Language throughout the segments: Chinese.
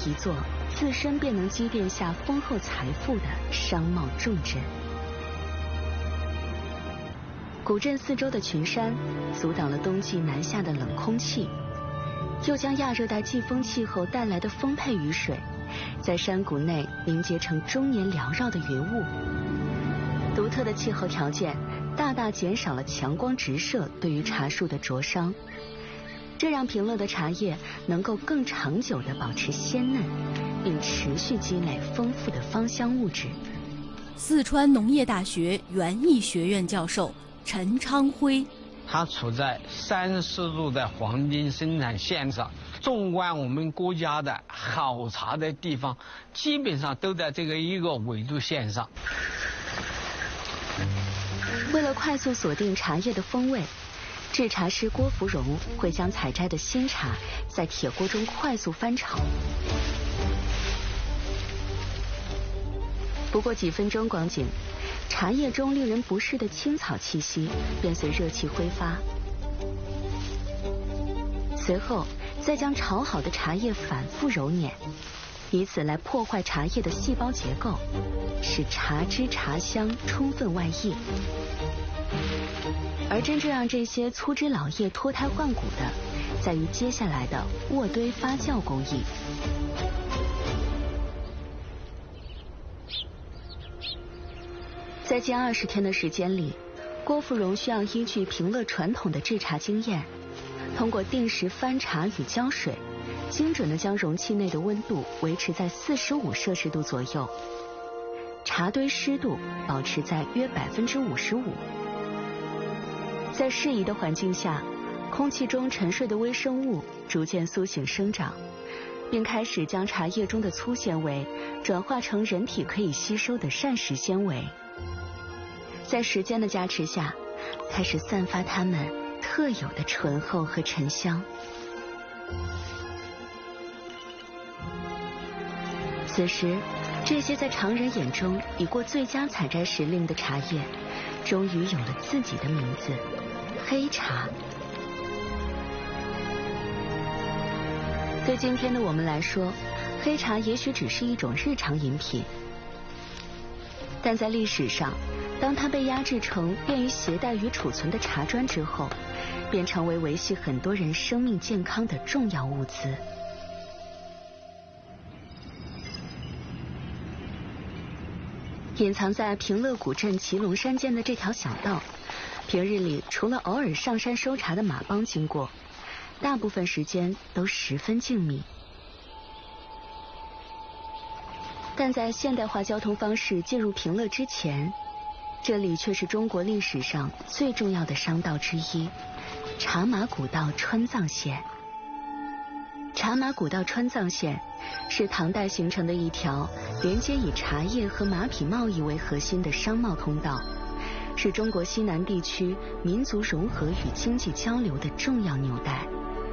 一座自身便能积淀下丰厚财富的商贸重镇。古镇四周的群山阻挡了冬季南下的冷空气，又将亚热带季风气候带来的丰沛雨水在山谷内凝结成终年缭绕的云雾。独特的气候条件大大减少了强光直射对于茶树的灼伤，这让平乐的茶叶能够更长久地保持鲜嫩，并持续积累丰富的芳香物质。 四川农业大学园艺学院教授陈昌辉， 它处在30度的黄金生产线上，纵观我们国家的好茶的地方，基本上都在这个一个纬度线上。 为了快速锁定茶叶的风味，制茶师郭芙蓉会将采摘的新茶在铁锅中快速翻炒。不过几分钟光景，茶叶中令人不适的青草气息便随热气挥发。随后再将炒好的茶叶反复揉捻，以此来破坏茶叶的细胞结构，使茶汁茶香充分外溢。而真正让这些粗枝老叶脱胎换骨的，在于接下来的卧堆发酵工艺。在近20天的时间里，郭芙蓉需要依据平乐传统的制茶经验，通过定时翻茶与浇水，精准地将容器内的温度维持在45摄氏度左右，茶堆湿度保持在约55%。在适宜的环境下，空气中沉睡的微生物逐渐苏醒生长，并开始将茶叶中的粗纤维转化成人体可以吸收的膳食纤维。在时间的加持下，开始散发它们特有的醇厚和沉香。此时，这些在常人眼中已过最佳采摘时令的茶叶，终于有了自己的名字——黑茶。对今天的我们来说，黑茶也许只是一种日常饮品，但在历史上，当它被压制成便于携带与储存的茶砖之后，便成为维系很多人生命健康的重要物资。隐藏在平乐古镇祁龙山间的这条小道，平日里除了偶尔上山收茶的马帮经过，大部分时间都十分静谧。但在现代化交通方式进入平乐之前，这里却是中国历史上最重要的商道之一——茶马古道川藏线。茶马古道川藏线是唐代形成的一条连接以茶叶和马匹贸易为核心的商贸通道，是中国西南地区民族融合与经济交流的重要纽带。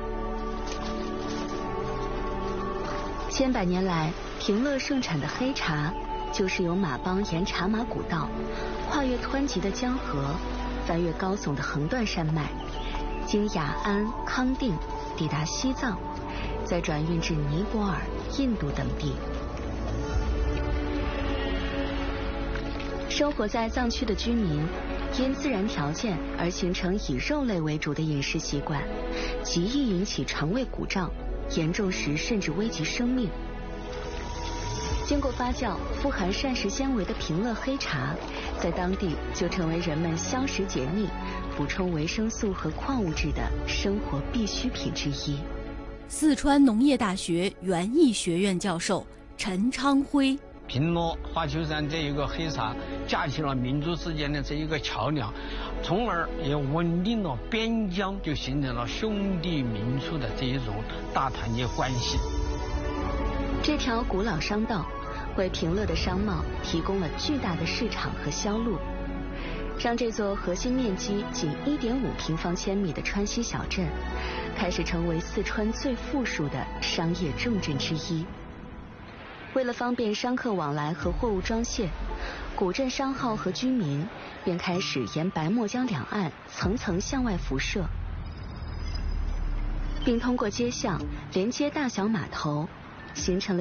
千百年来，平乐盛产的黑茶，就是由马帮沿茶马古道，跨越湍急的江河，翻越高耸的横断山脉，经雅安、康定，抵达西藏，再转运至尼泊尔、印度等地。生活在藏区的居民，因自然条件而形成以肉类为主的饮食习惯，极易引起肠胃鼓胀，严重时甚至危及生命。经过发酵，富含膳食纤维的平乐黑茶，在当地就成为人们消食解腻、补充维生素和矿物质的生活必需品之一。 四川农业大学园艺学院教授陈昌辉， 平乐花丘山这一个黑茶架起了民族之间的这一个桥梁，从而也稳定了边疆，就形成了兄弟民族的这一种大团结关系。 这条古老商道为平乐的商贸提供了巨大的市场和销路，让这座核心面积仅1.5平方千米的川西小镇，开始成为四川最富庶的商业重镇之一。为了方便商客往来和货物装卸，古镇商号和居民便开始沿白沫江两岸层层向外辐射，并通过街巷连接大小码头，形成了